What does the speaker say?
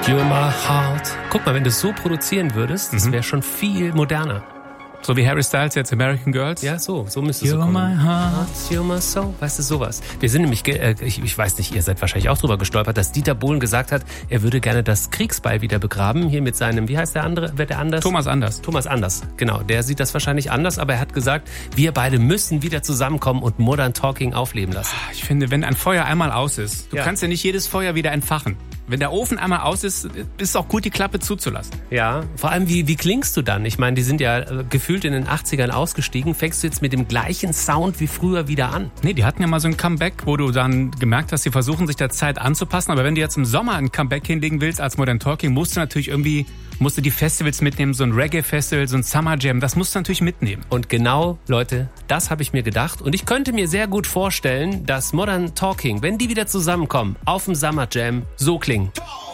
You're my heart. Guck mal, wenn du es so produzieren würdest, das wäre schon viel moderner. So wie Harry Styles jetzt American Girls? Ja, so müsste es so kommen. You're my heart. You're my soul. Weißt du, sowas. Wir sind nämlich, ich weiß nicht, ihr seid wahrscheinlich auch drüber gestolpert, dass Dieter Bohlen gesagt hat, er würde gerne das Kriegsbeil wieder begraben. Hier mit seinem, wie heißt der andere? Wer der anders? Thomas Anders. Thomas Anders, genau. Der sieht das wahrscheinlich anders, aber er hat gesagt, wir beide müssen wieder zusammenkommen und Modern Talking aufleben lassen. Ich finde, wenn ein Feuer einmal aus ist, du kannst ja nicht jedes Feuer wieder entfachen. Wenn der Ofen einmal aus ist, ist es auch gut, die Klappe zuzulassen. Ja, vor allem, wie klingst du dann? Ich meine, die sind ja gefühlt in den 80ern ausgestiegen. Fängst du jetzt mit dem gleichen Sound wie früher wieder an? Nee, die hatten ja mal so ein Comeback, wo du dann gemerkt hast, sie versuchen sich der Zeit anzupassen. Aber wenn du jetzt im Sommer ein Comeback hinlegen willst als Modern Talking, musst du natürlich irgendwie die Festivals mitnehmen, so ein Reggae-Festival, so ein Summer Jam, das musst du natürlich mitnehmen. Und genau, Leute, das habe ich mir gedacht. Und ich könnte mir sehr gut vorstellen, dass Modern Talking, wenn die wieder zusammenkommen, auf dem Summer Jam so klingen.